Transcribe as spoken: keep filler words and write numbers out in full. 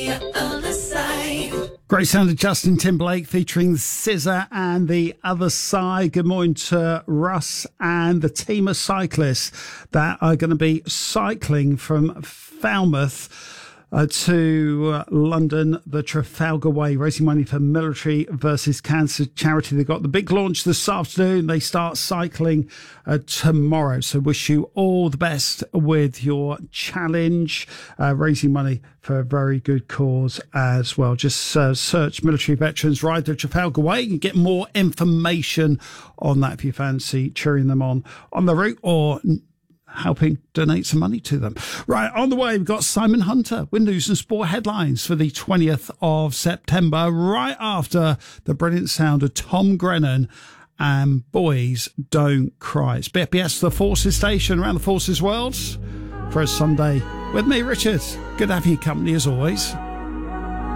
Other side. Great sound of Justin Timberlake featuring S Z A and The Other Side. Good morning to Russ and the team of cyclists that are going to be cycling from Falmouth uh, to uh, London, the Trafalgar Way, raising money for Military versus Cancer charity. They've got the big launch this afternoon. They start cycling uh, tomorrow. So wish you all the best with your challenge, uh, raising money for a very good cause as well. Just uh, search Military Veterans Ride the Trafalgar Way and get more information on that if you fancy cheering them on on the route or helping donate some money to them. Right, on the way, we've got Simon Hunter with news and sport headlines for the twentieth of September, right after the brilliant sound of Tom Grennan and Boys Don't Cry. It's B F B S, the Forces Station, around the Forces world for a Sunday with me, Richard. Good to have your company as always.